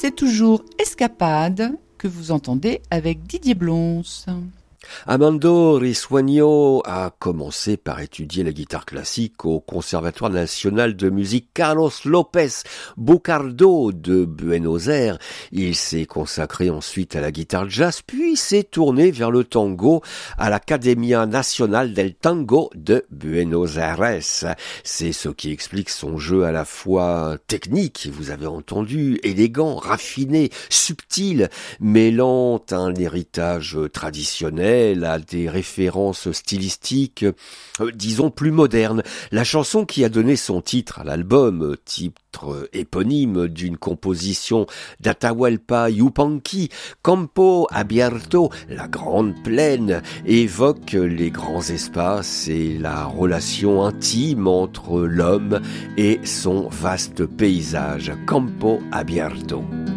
c'est toujours Escapade que vous entendez avec Didier Blons. Armando Risueño a commencé par étudier la guitare classique au Conservatoire national de musique Carlos López Buccardo de Buenos Aires. Il s'est consacré ensuite à la guitare jazz, puis s'est tourné vers le tango à l'Academia Nacional del Tango de Buenos Aires. C'est ce qui explique son jeu à la fois technique, vous avez entendu, élégant, raffiné, subtil, mêlant un héritage traditionnel à des références stylistiques, disons plus modernes. La chanson qui a donné son titre à l'album, titre éponyme d'une composition d'Atahualpa Yupanqui, Campo Abierto, la grande plaine, évoque les grands espaces et la relation intime entre l'homme et son vaste paysage. Campo Abierto.